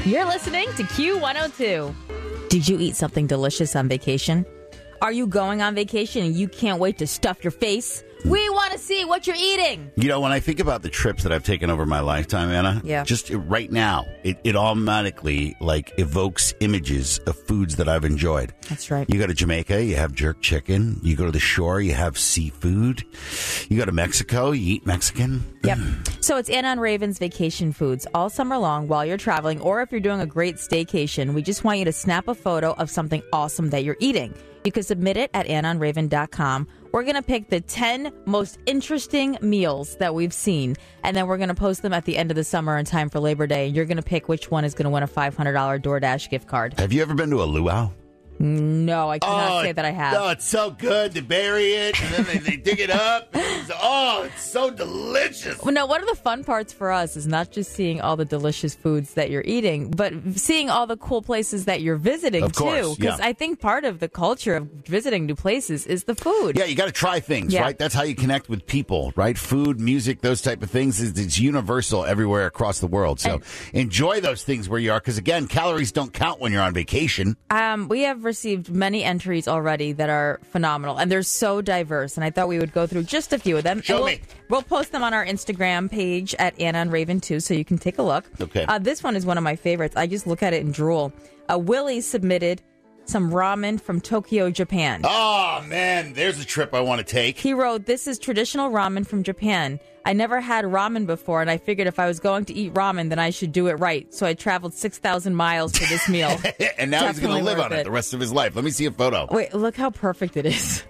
You're listening to Q102. Did you eat something delicious on vacation? Are you going on vacation and you can't wait to stuff your face? We want to see what you're eating. You know, when I think about the trips that I've taken over my lifetime, Anna, just right now, it automatically evokes images of foods that I've enjoyed. That's right. You go to Jamaica, you have jerk chicken. You go to the shore, you have seafood. You go to Mexico, you eat Mexican. Yep. So it's Anna and Raven's Vacation Foods all summer long while you're traveling, or if you're doing a great staycation. We just want you to snap a photo of something awesome that you're eating. You can submit it at AnnaandRaven.com. We're going to pick the 10 most interesting meals that we've seen, and then we're going to post them at the end of the summer in time for Labor Day, and you're going to pick which one is going to win a $500 DoorDash gift card. Have you ever been to a luau? No, I cannot say that I have. Oh, it's so good. They bury it, and then they dig it up. It's so delicious. Well, now, one of the fun parts for us is not just seeing all the delicious foods that you're eating, but seeing all the cool places that you're visiting, too. Because I think part of the culture of visiting new places is the food. Yeah, you got to try things, right? That's how you connect with people, right? Food, music, those type of things. It's universal everywhere across the world. So enjoy those things where you are, because, again, calories don't count when you're on vacation. We have received many entries already that are phenomenal, and they're so diverse, and I thought we would go through just a few of them. Show me. We'll post them on our Instagram page at Anna and Raven too, so you can take a look. Okay. This one is one of my favorites. I just look at it and drool. Willie submitted some ramen from Tokyo, Japan. Oh, man, there's a trip I want to take. He wrote, "This is traditional ramen from Japan. I never had ramen before, and I figured if I was going to eat ramen, then I should do it right. So I traveled 6,000 miles for this meal." And now he's going to live on it the rest of his life. Let me see a photo. Wait, look how perfect it is.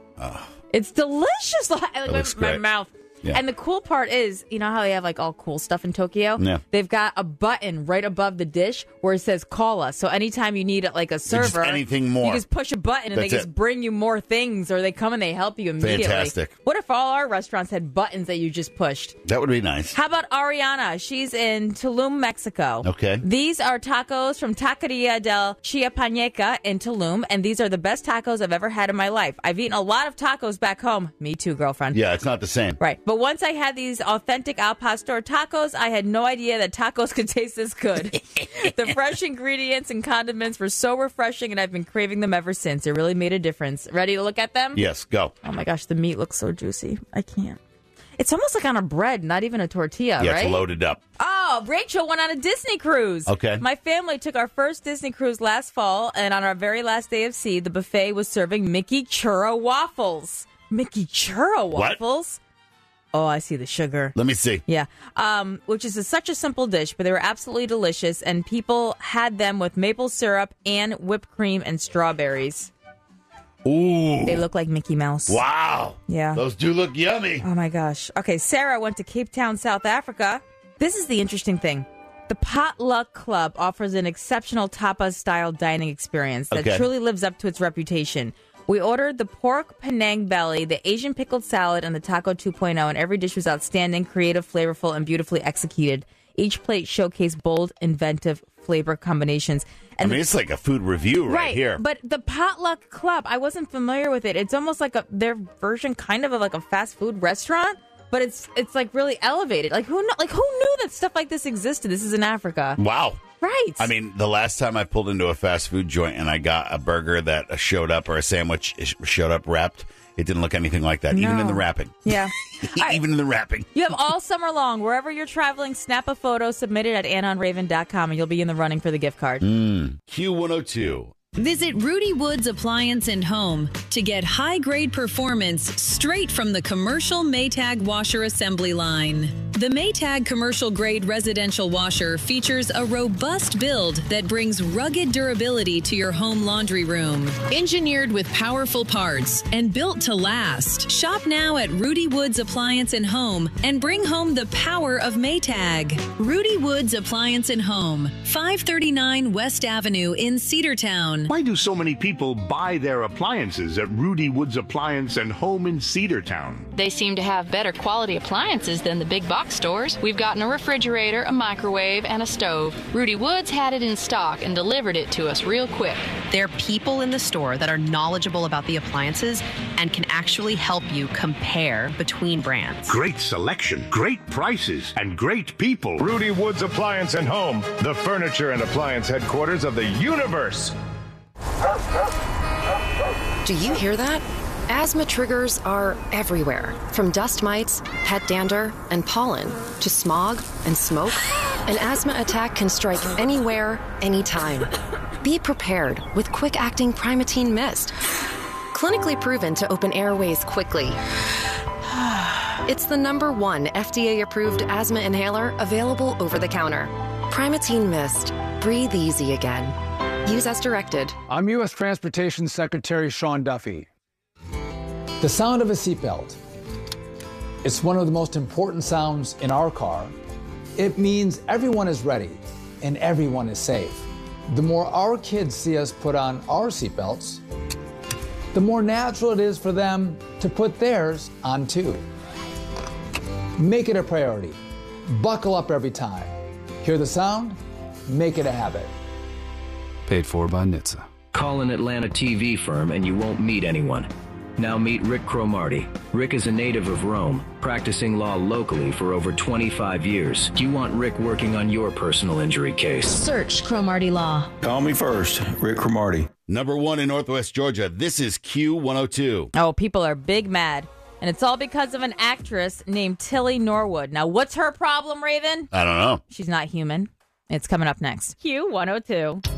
It's delicious. My mouth. Yeah. And the cool part is, you know how they have all cool stuff in Tokyo? Yeah. They've got a button right above the dish where it says call us. So anytime you need a server, just anything more, you just push a button and they just bring you more things, or they come and they help you immediately. Fantastic. What if all our restaurants had buttons that you just pushed? That would be nice. How about Ariana? She's in Tulum, Mexico. Okay. These are tacos from Taqueria del Chiapaneca in Tulum, and these are the best tacos I've ever had in my life. I've eaten a lot of tacos back home. Me too, girlfriend. Yeah, it's not the same. Right. But once I had these authentic al pastor tacos, I had no idea that tacos could taste this good. The fresh ingredients and condiments were so refreshing, and I've been craving them ever since. It really made a difference. Ready to look at them? Yes, go. Oh my gosh, the meat looks so juicy. I can't. It's almost like on a bread, not even a tortilla, yeah, right? It's loaded up. Oh, Rachel went on a Disney cruise. Okay. My family took our first Disney cruise last fall, and on our very last day of sea, the buffet was serving Mickey Churro waffles. Mickey Churro waffles? What? Oh, I see the sugar. Let me see. Yeah, which is such a simple dish, but they were absolutely delicious, and people had them with maple syrup and whipped cream and strawberries. Ooh. They look like Mickey Mouse. Wow. Yeah. Those do look yummy. Oh, my gosh. Okay, Sarah went to Cape Town, South Africa. This is the interesting thing. The Potluck Club offers an exceptional tapas-style dining experience that truly lives up to its reputation. We ordered the pork Penang belly, the Asian pickled salad, and the taco 2.0, and every dish was outstanding, creative, flavorful, and beautifully executed. Each plate showcased bold, inventive flavor combinations. And it's like a food review right here. But the Potluck Club, I wasn't familiar with it. It's almost like their version kind of like a fast food restaurant, but it's like really elevated. Who knew that stuff like this existed? This is in Africa. Wow. Right. I mean, the last time I pulled into a fast food joint and I got a burger that showed up, or a sandwich showed up wrapped, it didn't look anything like that, even in the wrapping. Yeah. Even in the wrapping. You have all summer long. Wherever you're traveling, snap a photo, submit it at AnnaandRaven.com, and you'll be in the running for the gift card. Q102. Visit Rudy Woods Appliance and Home to get high-grade performance straight from the commercial Maytag washer assembly line. The Maytag commercial-grade residential washer features a robust build that brings rugged durability to your home laundry room. Engineered with powerful parts and built to last. Shop now at Rudy Woods Appliance and Home and bring home the power of Maytag. Rudy Woods Appliance and Home, 539 West Avenue in Cedartown. Why do so many people buy their appliances at Rudy Woods Appliance and Home in Cedartown? They seem to have better quality appliances than the big box box stores. We've gotten a refrigerator, a microwave, and a stove. Rudy Woods had it in stock and delivered it to us real quick. There are people in the store that are knowledgeable about the appliances and can actually help you compare between brands. Great selection, great prices, and great people. Rudy Woods Appliance and Home, the furniture and appliance headquarters of the universe. Do you hear that? Asthma triggers are everywhere, from dust mites, pet dander, and pollen, to smog and smoke. An asthma attack can strike anywhere, anytime. Be prepared with quick-acting Primatene Mist. Clinically proven to open airways quickly. It's the #1 FDA-approved asthma inhaler available over the counter. Primatene Mist. Breathe easy again. Use as directed. I'm U.S. Transportation Secretary Sean Duffy. The sound of a seatbelt. It's one of the most important sounds in our car. It means everyone is ready and everyone is safe. The more our kids see us put on our seatbelts, the more natural it is for them to put theirs on too. Make it a priority. Buckle up every time. Hear the sound? Make it a habit. Paid for by NHTSA. Call an Atlanta TV firm and you won't meet anyone. Now meet Rick Cromartie. Rick is a native of Rome, practicing law locally for over 25 years. Do you want Rick working on your personal injury case? Search Cromartie Law. Call me first, Rick Cromartie. #1 in Northwest Georgia. This is Q102. Oh, people are big mad. And it's all because of an actress named Tilly Norwood. Now, what's her problem, Raven? I don't know. She's not human. It's coming up next. Q102.